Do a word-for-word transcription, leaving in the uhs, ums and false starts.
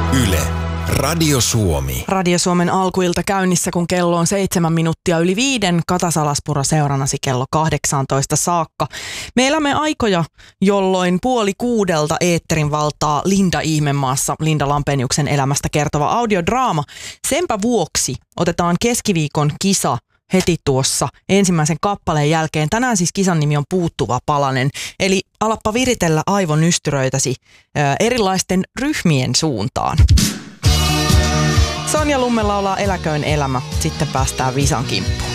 Yle, Radio Suomi. Radio Suomen alkuilta käynnissä, kun kello on seitsemän minuuttia yli viiden. Kata Salaspuro seuranasi kello kahdeksantoista saakka. Me elämme aikoja, jolloin puoli kuudelta eetterin valtaa Linda Ihmemaassa, Linda Lampeniuksen elämästä kertova audiodraama. Senpä vuoksi otetaan keskiviikon kisa heti tuossa ensimmäisen kappaleen jälkeen. Tänään siis kisan nimi on Puuttuva palanen. Eli alappa viritellä aivonystyröitäsi ää, erilaisten ryhmien suuntaan. Sonja Lumme laulaa Eläköön elämä. Sitten päästään Visan kimppuun.